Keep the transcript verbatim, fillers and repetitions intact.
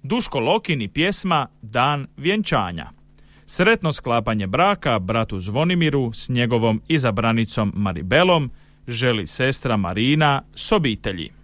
Duško Lokin i pjesma Dan vjenčanja. Sretno sklapanje braka bratu Zvonimiru s njegovom izabranicom Maribelom želi sestra Marina s obitelji.